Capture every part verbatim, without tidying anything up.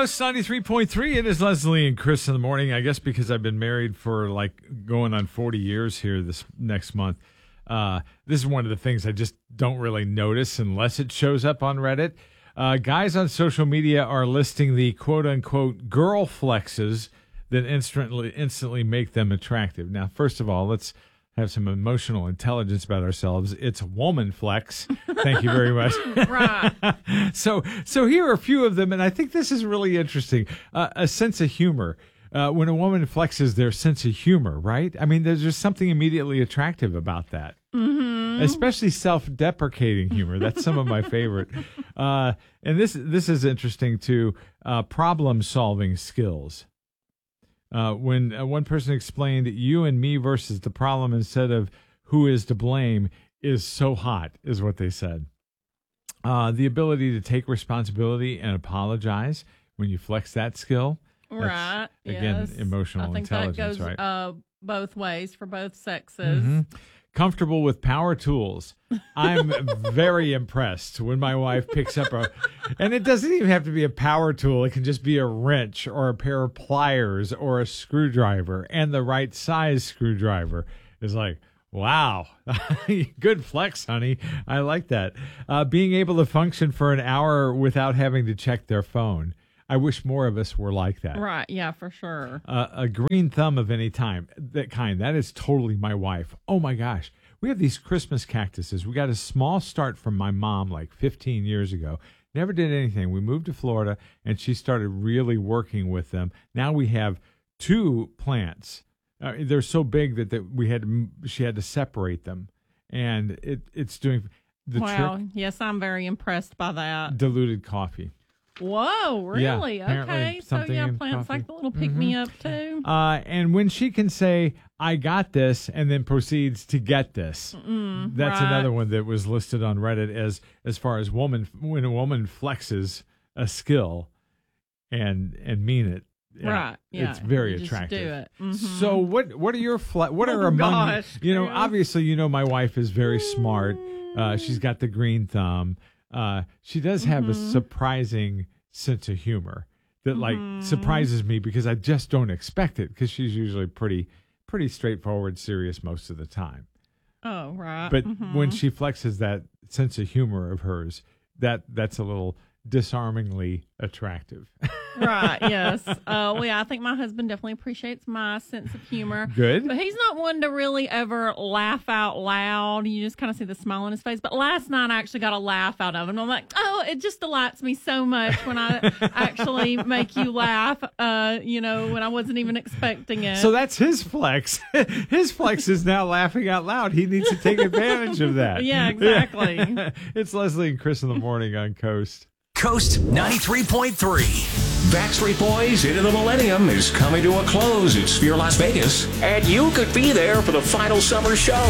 Coast ninety-three point three. It is Leslie and Chris in the morning. I guess because I've been married for like going on forty years here this next month. Uh, this is one of the things I just don't really notice unless it shows up on Reddit. Uh, guys on social media are listing the quote-unquote girl flexes that instantly instantly make them attractive. Now, first of all, let's have some emotional intelligence about ourselves. It's woman flex. Thank you very much. Right. so, so here are a few of them, and I think this is really interesting. Uh, a sense of humor. Uh, when a woman flexes their sense of humor, right? I mean, there's just something immediately attractive about that. Mm-hmm. Especially self-deprecating humor. That's some of my favorite. Uh, and this this is interesting too. Uh, problem-solving skills. Uh, when uh, one person explained you and me versus the problem instead of who is to blame is so hot, is what they said. Uh, the ability to take responsibility and apologize when you flex that skill. Right. Again, yes. emotional I think intelligence, that goes, right? Uh, both ways for both sexes. Mm-hmm. Comfortable with power tools. I'm very impressed when my wife picks up a, and it doesn't even have to be a power tool. It can just be a wrench or a pair of pliers or a screwdriver, and the right size screwdriver is like, wow, good flex, honey. I like that. Uh, being able to function for an hour without having to check their phone. I wish more of us were like that. Right, yeah, for sure. Uh, a green thumb of any time, that kind. That is totally my wife. Oh, my gosh. We have these Christmas cactuses. We got a small start from my mom like fifteen years ago. Never did anything. We moved to Florida, and she started really working with them. Now we have two plants. Uh, they're so big that, that we had to, she had to separate them. And it it's doing the wow, trick. Yes, I'm very impressed by that. Diluted coffee. Whoa, really? Yeah, okay. So, something yeah, in plants coffee. like the little pick-me-up, too. Uh, and when she can say, I got this, and then proceeds to get this. Mm, That's right. another one that was listed on Reddit as as far as woman when a woman flexes a skill and and mean it. Yeah, right. Yeah. It's very you just attractive. do it. Mm-hmm. So what what are your fle- what are Oh, among gosh, you know Chris. obviously you know my wife is very smart. Uh, she's got the green thumb. Uh, she does have Mm-hmm. a surprising sense of humor that like Mm-hmm. surprises me because I just don't expect it because she's usually pretty pretty straightforward, serious most of the time. Oh, right. But mm-hmm. when she flexes that sense of humor of hers, that that's a little disarmingly attractive. Right, yes. Uh, well, yeah, I think my husband definitely appreciates my sense of humor. Good. But he's not one to really ever laugh out loud. You just kind of see the smile on his face. But last night I actually got a laugh out of him. I'm like, oh, it just delights me so much when I actually make you laugh, uh, you know, when I wasn't even expecting it. So that's his flex. His flex is now laughing out loud. He needs to take advantage of that. Yeah, exactly. It's Leslie and Chris in the morning on Coast. Coast ninety-three point three. Backstreet Boys Into the Millennium is coming to a close at Sphere Las Vegas, and you could be there for the final summer show.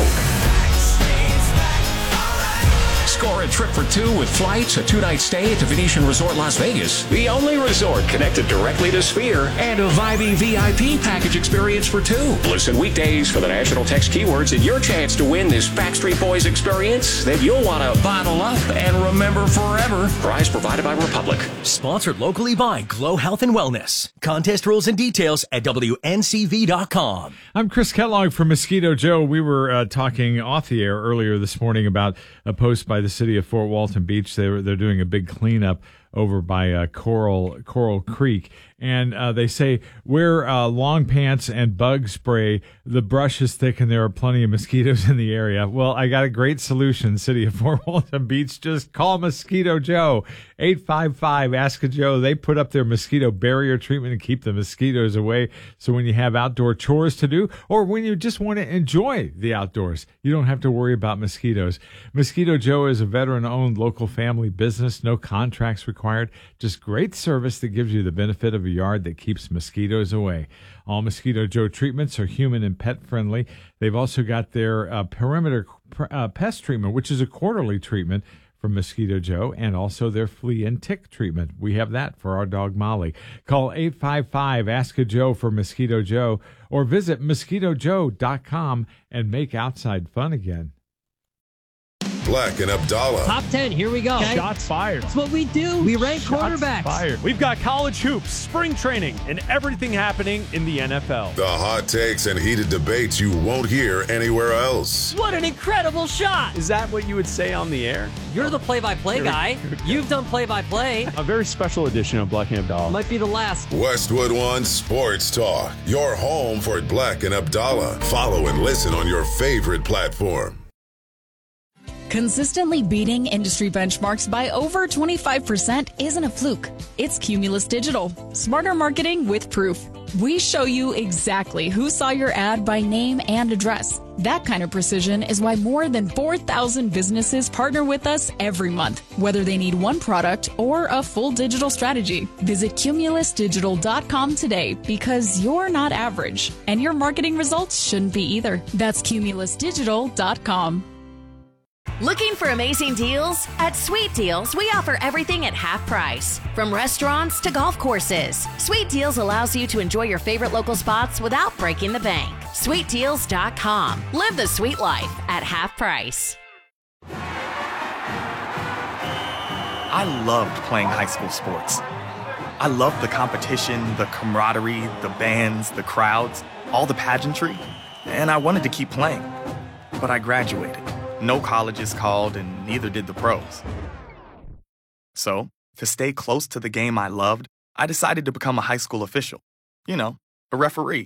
Score a trip for two with flights, a two-night stay at the Venetian Resort Las Vegas, the only resort connected directly to Sphere, and a vibey V I P package experience for two. Listen weekdays for the national text keywords and your chance to win this Backstreet Boys experience that you'll want to bottle up and remember forever. Prize provided by Republic. Sponsored locally by Glow Health and Wellness. Contest rules and details at W N C V dot com. I'm Chris Kellogg from Mosquito Joe. We were uh, talking off the air earlier this morning about a post by the city of Fort Walton Beach. They were, they're doing a big cleanup over by uh, Coral Coral Creek. And uh, they say, wear uh, long pants and bug spray. The brush is thick and there are plenty of mosquitoes in the area. Well, I got a great solution, City of Fort Walton Beach. Just call Mosquito Joe. eight five five, ask a Joe. They put up their mosquito barrier treatment and keep the mosquitoes away. So when you have outdoor chores to do or when you just want to enjoy the outdoors, you don't have to worry about mosquitoes. Mosquito Joe is a veteran-owned local family business. No contracts required. Just great service that gives you the benefit of a yard that keeps mosquitoes away. All Mosquito Joe treatments are human and pet friendly. They've also got their uh, perimeter uh, pest treatment, which is a quarterly treatment from Mosquito Joe, and also their flea and tick treatment. We have that for our dog Molly. Call eight five five, ask a Joe for Mosquito Joe, or visit mosquito joe dot com and make outside fun again. Black and Abdallah. Top ten, here we go. Okay. Shots fired. That's what we do. We rank Shots quarterbacks. Fired. We've got college hoops, spring training, and everything happening in the N F L. The hot takes and heated debates you won't hear anywhere else. What an incredible shot. Is that what you would say on the air? You're the play-by-play guy. You've done play-by-play. A very special edition of Black and Abdallah. Might be the last. Westwood One Sports Talk, your home for Black and Abdallah. Follow and listen on your favorite platform. Consistently beating industry benchmarks by over twenty-five percent isn't a fluke. It's Cumulus Digital. Smarter marketing with proof. We show you exactly who saw your ad by name and address. That kind of precision is why more than four thousand businesses partner with us every month, whether they need one product or a full digital strategy. Visit cumulus digital dot com today because you're not average, and your marketing results shouldn't be either. That's cumulus digital dot com. Looking for amazing deals? At Sweet Deals, we offer everything at half price. From restaurants to golf courses, Sweet Deals allows you to enjoy your favorite local spots without breaking the bank. sweet deals dot com. Live the sweet life at half price. I loved playing high school sports. I loved the competition, the camaraderie, the bands, the crowds, all the pageantry, and I wanted to keep playing. But I graduated. No colleges called, and neither did the pros. So, to stay close to the game I loved, I decided to become a high school official. You know, a referee.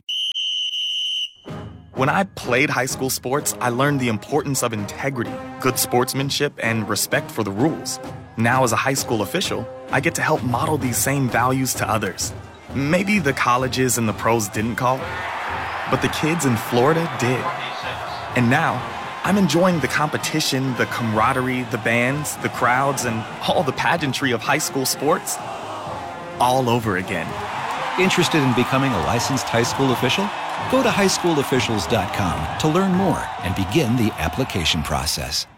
When I played high school sports, I learned the importance of integrity, good sportsmanship, and respect for the rules. Now, as a high school official, I get to help model these same values to others. Maybe the colleges and the pros didn't call, but the kids in Florida did. And now, I'm enjoying the competition, the camaraderie, the bands, the crowds, and all the pageantry of high school sports all over again. Interested in becoming a licensed high school official? Go to high school officials dot com to learn more and begin the application process.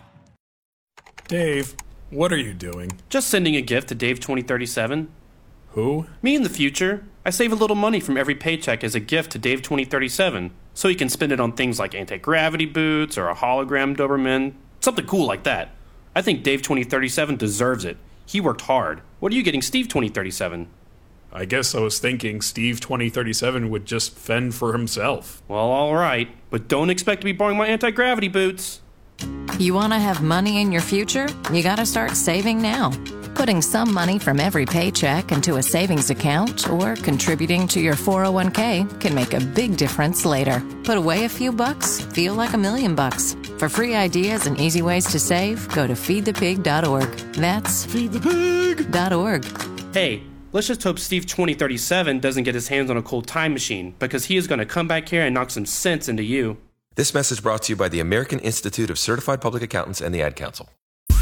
Dave, what are you doing? Just sending a gift to Dave twenty thirty-seven. Who? Me in the future. I save a little money from every paycheck as a gift to Dave twenty thirty-seven, so he can spend it on things like anti-gravity boots or a hologram Doberman, something cool like that. I think Dave twenty thirty-seven deserves it. He worked hard. What are you getting Steve twenty thirty-seven? I guess I was thinking Steve twenty thirty-seven would just fend for himself. Well, all right, but don't expect to be borrowing my anti-gravity boots. You want to have money in your future? You got to start saving now. Putting some money from every paycheck into a savings account or contributing to your four oh one k can make a big difference later. Put away a few bucks, feel like a million bucks. For free ideas and easy ways to save, go to feed the pig dot org. That's feed the pig dot org. Hey, let's just hope Steve twenty thirty-seven doesn't get his hands on a cold time machine, because he is going to come back here and knock some sense into you. This message brought to you by the American Institute of Certified Public Accountants and the Ad Council.